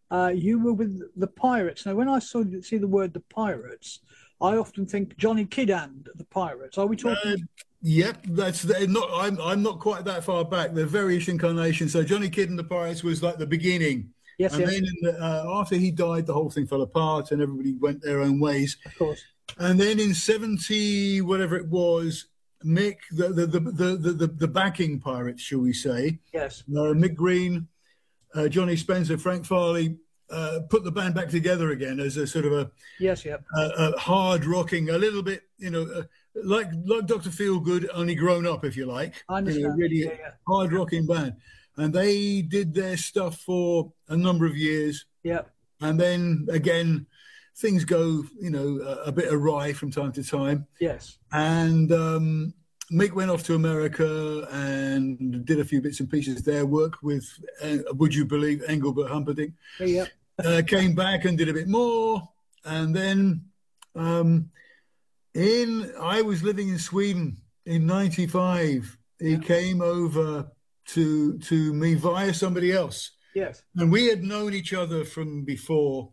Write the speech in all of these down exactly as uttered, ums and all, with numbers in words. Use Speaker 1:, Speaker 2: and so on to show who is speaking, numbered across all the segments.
Speaker 1: Uh, you were with the Pirates. Now, when I saw see the word the Pirates, I often think Johnny Kidd and the Pirates. Are we
Speaker 2: Uh,
Speaker 1: talking?
Speaker 2: yep, that's they're not. I'm I'm not quite that far back. They're various incarnations. So Johnny Kidd and the Pirates was like the beginning,
Speaker 1: Yes,
Speaker 2: and
Speaker 1: yes,
Speaker 2: then in the, uh, after he died, the whole thing fell apart, and everybody went their own ways.
Speaker 1: of course.
Speaker 2: And then in seventy, whatever it was, Mick, the the the the the, the, the backing Pirates, shall we say,
Speaker 1: Yes,
Speaker 2: uh, Mick Green, uh, Johnny Spencer, Frank Farley. Uh, put the band back together again as a sort of a
Speaker 1: yes, yep.
Speaker 2: uh, uh, hard rocking, a little bit, you know, uh, like like Doctor Feelgood, only grown up, if you like,
Speaker 1: I
Speaker 2: you know,
Speaker 1: understand.
Speaker 2: really
Speaker 1: Yeah, yeah,
Speaker 2: hard rocking band. And they did their stuff for a number of years,
Speaker 1: yeah.
Speaker 2: and then again, things go, you know, a, a bit awry from time to time.
Speaker 1: Yes.
Speaker 2: And um, Mick went off to America and did a few bits and pieces there. Worked with, uh, would you believe, Engelbert Humperdinck.
Speaker 1: Yeah, yeah.
Speaker 2: Uh, came back and did a bit more, and then um, in I was living in Sweden in ninety-five. He
Speaker 1: Yeah.
Speaker 2: came over to to me via somebody else,
Speaker 1: Yes.
Speaker 2: and we had known each other from before,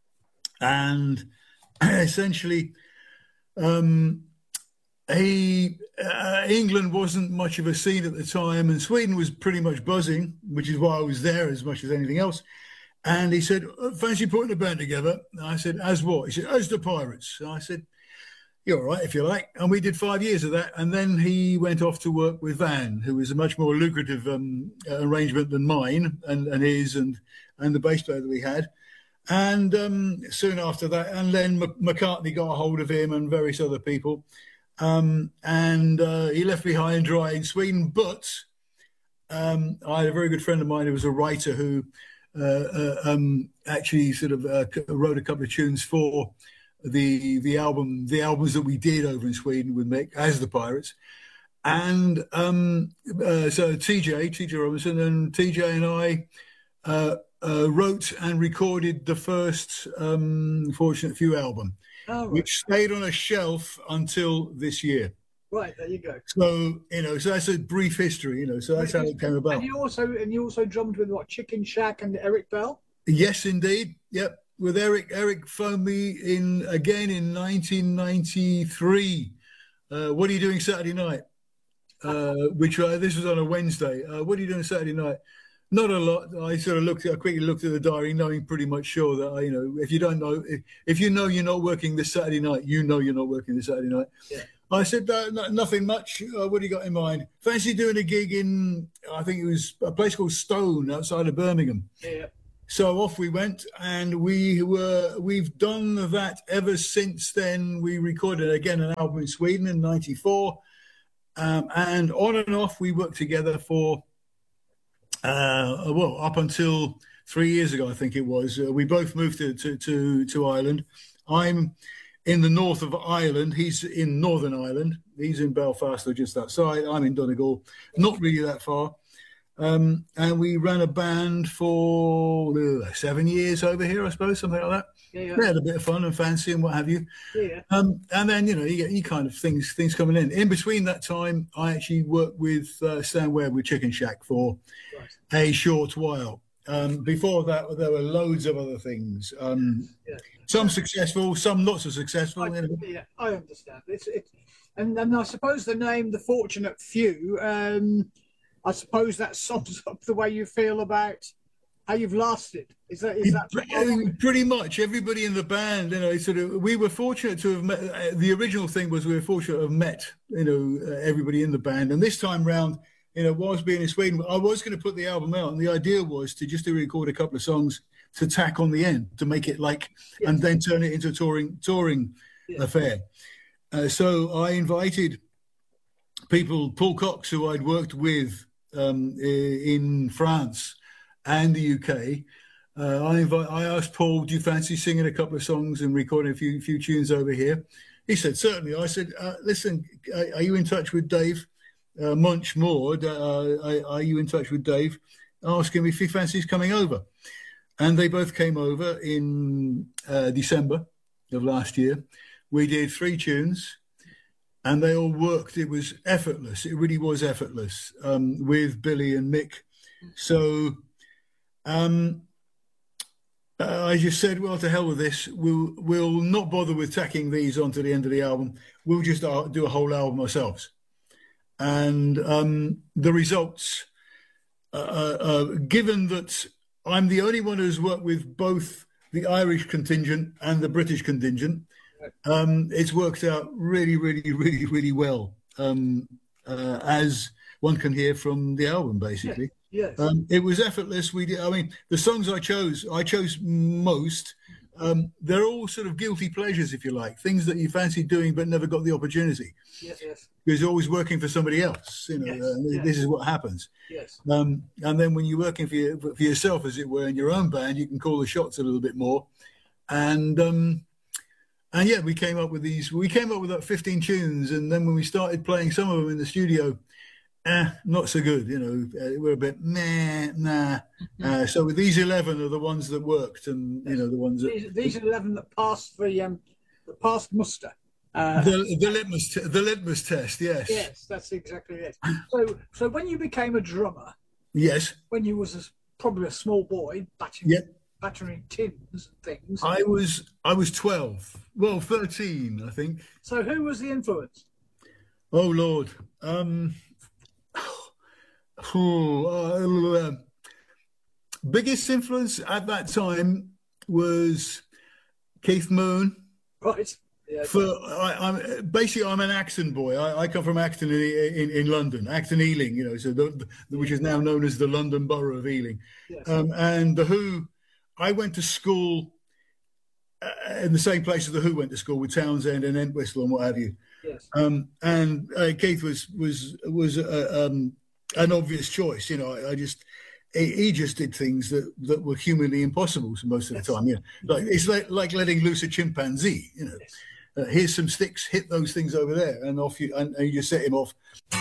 Speaker 2: and essentially, um, he uh, England wasn't much of a scene at the time, and Sweden was pretty much buzzing, which is why I was there as much as anything else. And he said, fancy putting a band together? And I said, as what? He said, as the Pirates. And I said, you're all right, if you like. And we did five years of that. And then he went off to work with Van, who was a much more lucrative um, arrangement than mine and, and his and, and the bass player that we had. And um, soon after that, and then McCartney got a hold of him and various other people. Um, and uh, he left me high and dry in Sweden. But um, I had a very good friend of mine who was a writer who Uh, uh, um, actually sort of uh, wrote a couple of tunes for the the album, the albums that we did over in Sweden with Mick as the Pirates, and um, uh, so T J T J Robinson and T J and I uh, uh, wrote and recorded the first um, Fortunate Few album,
Speaker 1: Oh, right.
Speaker 2: which stayed on a shelf until this year.
Speaker 1: Right, there you go.
Speaker 2: So you know, so that's a brief history. You know, so that's how it came about.
Speaker 1: And you also and you also drummed with what, Chicken Shack and Eric Bell?
Speaker 2: Yes, indeed. Yep. With Eric, Eric phoned me in again in nineteen ninety-three. Uh, what are you doing Saturday night? Uh, which uh, this was on a Wednesday. Uh, what are you doing Saturday night? Not a lot. I sort of looked. I quickly looked at the diary, knowing pretty much sure that I, you know, if you don't know, if, if you know you're not working this Saturday night, you know you're not working this Saturday night.
Speaker 1: Yeah.
Speaker 2: I said, no, no, nothing much. Uh, what do you got in mind? Fancy doing a gig in, I think it was a place called Stone outside of Birmingham.
Speaker 1: Yeah.
Speaker 2: So off we went, and we were, we've done that ever since then. We recorded again an album in Sweden in ninety-four. Um, and on and off we worked together for, uh, well, up until three years ago, I think it was. Uh, we both moved to, to, to, to Ireland. I'm in the north of Ireland. He's in Northern Ireland. He's in Belfast, or just outside. I'm in Donegal, not really that far. Um, and we ran a band for uh, seven years over here, I suppose, something like that.
Speaker 1: Yeah, yeah.
Speaker 2: We had a bit of fun and fancy and what have you.
Speaker 1: Yeah, yeah.
Speaker 2: Um, and then, you know, you get you kind of things things coming in. In between that time, I actually worked with uh, Stan Webb with Chicken Shack for right. a short while. Um, before that, there were loads of other things. Um, yeah. Some successful, some not so successful.
Speaker 1: I,
Speaker 2: you know.
Speaker 1: Yeah, I understand. It's, it's and, and I suppose the name, The Fortunate Few, um, I suppose that sums up the way you feel about how you've lasted. Is that is that
Speaker 2: pretty, pretty much everybody in the band? You know, sort of. We were fortunate to have met. Uh, the original thing was we were fortunate to have met. You know, uh, everybody in the band, and this time round, you know, whilst being in Sweden, I was going to put the album out, and the idea was to just to record a couple of songs to tack on the end to make it like, yes. and then turn it into a touring touring yes. affair. Uh, so I invited people, Paul Cox, who I'd worked with um, in France and the U K. Uh, I invite, I asked Paul, do you fancy singing a couple of songs and recording a few few tunes over here? He said, certainly. I said, uh, listen, are you in touch with Dave uh, Munch Moore? Uh, are you in touch with Dave? Ask him if he fancies coming over. And they both came over in uh, December of last year. We did three tunes, and they all worked. It was effortless. It really was effortless um, with Billy and Mick. So um, uh, I just said, well, to hell with this. We'll we'll not bother with tacking these onto the end of the album. We'll just uh, do a whole album ourselves. And um, the results, uh, uh, given that I'm the only one who's worked with both the Irish contingent and the British contingent, um, it's worked out really, really, really, really well, um, uh, as one can hear from the album, basically.
Speaker 1: Yes. yes.
Speaker 2: Um, it was effortless. We did. I mean, the songs I chose, I chose most. Um, they're all sort of guilty pleasures, if you like, things that you fancy doing but never got the opportunity.
Speaker 1: Yes, yes.
Speaker 2: Because you're always working for somebody else. You know,
Speaker 1: yes,
Speaker 2: uh,
Speaker 1: yes.
Speaker 2: This is what happens.
Speaker 1: Yes.
Speaker 2: Um, and then when you're working for, your, for yourself, as it were, in your own band, you can call the shots a little bit more. And um, and yeah, we came up with these. We came up with about fifteen tunes, and then when we started playing some of them in the studio, eh, not so good. You know, uh, we're a bit meh, nah. Uh, so with these eleven are the ones that worked, and you know the ones that
Speaker 1: these, these are eleven that passed the um, that passed muster. Uh,
Speaker 2: the the litmus te- the litmus test. Yes.
Speaker 1: Yes, that's exactly it. So so when you became a drummer,
Speaker 2: yes,
Speaker 1: when you was a, probably a small boy, battering
Speaker 2: yep.
Speaker 1: battering tins and things.
Speaker 2: I was I was twelve. Well, thirteen, I think.
Speaker 1: So who was the influence?
Speaker 2: Oh Lord. Um, oh, uh, biggest influence at that time was Keith Moon.
Speaker 1: Right. Yeah.
Speaker 2: For I, I'm basically I'm an Acton boy. I, I come from Acton in, in, in London, Acton Ealing, you know, so the, the, which is now known as the London Borough of Ealing.
Speaker 1: Yes.
Speaker 2: Um, and the Who, I went to school uh, in the same place as the Who went to school, with Townsend and Entwistle and what have you.
Speaker 1: Yes.
Speaker 2: Um, and uh, Keith was was was uh, um, an obvious choice. You know, I, I just he, he just did things that, that were humanly impossible most of the yes. time. Yeah, like it's like like letting loose a chimpanzee. You know, yes. uh, here's some sticks, hit those things over there, and off you and, and you set him off.